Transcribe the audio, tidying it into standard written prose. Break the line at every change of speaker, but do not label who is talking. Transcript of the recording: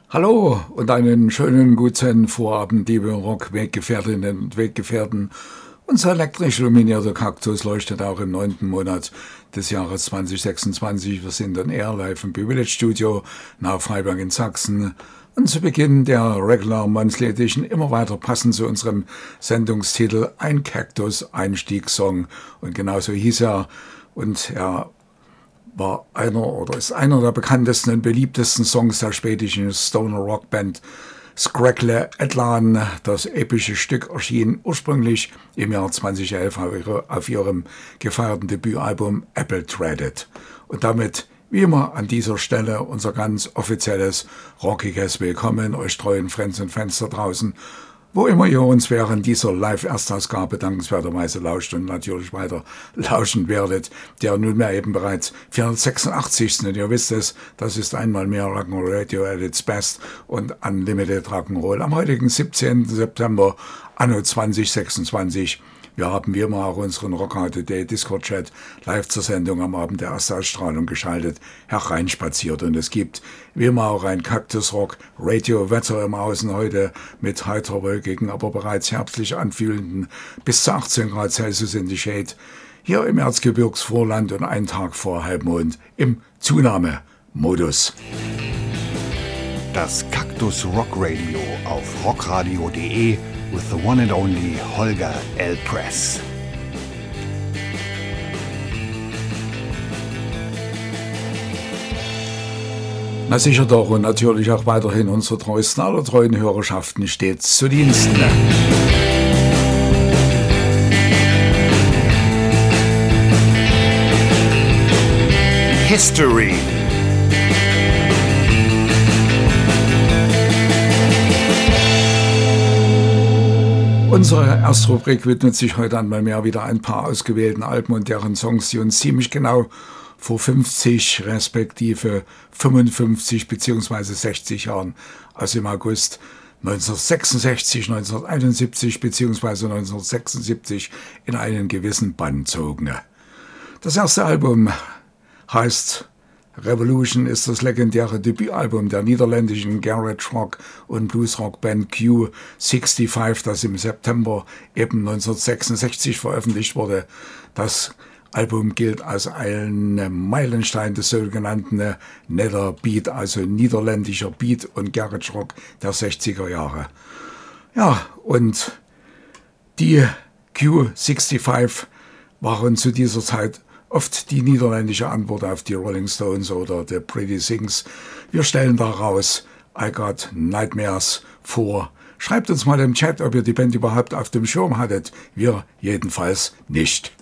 Hallo und einen schönen guten Vorabend, liebe Rock-Weggefährtinnen und Weggefährten. Unser elektrisch illuminierter Kaktus leuchtet auch im 9. Monat des Jahres 2026. Wir sind on air live im Village Studio nach Freiberg in Sachsen. Und zu Beginn der Regular Monthly Edition immer weiter passend zu unserem Sendungstitel ein Cactus-Einstiegssong. Und genauso hieß er. Und er war ist einer der bekanntesten und beliebtesten Songs der schwedischen Stoner Rockband Skräckle Edlan. Das epische Stück erschien ursprünglich im Jahr 2011 auf ihrem gefeierten Debütalbum Apple Threaded. Und damit, wie immer an dieser Stelle, unser ganz offizielles, rockiges Willkommen euch treuen Friends und Fans da draußen, wo immer ihr uns während dieser Live-Erstausgabe dankenswerterweise lauscht und natürlich weiter lauschen werdet, der nunmehr eben bereits 486. Und ihr wisst es, das ist einmal mehr Rock'n'Roll Radio at its best und Unlimited Rock'n'Roll am heutigen 17. September anno 2026. Wir haben wie immer auch unseren Rock Today Discord-Chat live zur Sendung am Abend der Erstausstrahlung geschaltet, hereinspaziert. Und es gibt wie immer auch ein Cactus-Rock Radio-Wetter im Außen heute mit heiter wolkigen, aber bereits herbstlich anfühlenden bis zu 18 Grad Celsius in die Shade. Hier im Erzgebirgsvorland und einen Tag vor Halbmond im Zunahmemodus.
Das Cactus Rock Radio auf rockradio.de with the one and only Holger L. Press.
Na sicher doch, und natürlich auch weiterhin unsere treuesten aller treuen Hörerschaften stets zu Diensten.
History.
Unsere erste Rubrik widmet sich heute einmal mehr wieder ein paar ausgewählten Alben und deren Songs, die uns ziemlich genau vor 50 respektive 55 bzw. 60 Jahren, also im August 1966, 1971 bzw. 1976 in einen gewissen Bann zogen. Das erste Album heißt Revolution, ist das legendäre Debütalbum der niederländischen Garage Rock und Blues Rock Band Q65, das im September eben 1966 veröffentlicht wurde. Das Album gilt als ein Meilenstein des sogenannten Nether Beat, also niederländischer Beat und Garage Rock der 60er Jahre. Ja, und die Q65 waren zu dieser Zeit oft die niederländische Antwort auf die Rolling Stones oder The Pretty Things. Wir stellen daraus I Got Nightmares vor. Schreibt uns mal im Chat, ob ihr die Band überhaupt auf dem Schirm hattet. Wir jedenfalls nicht.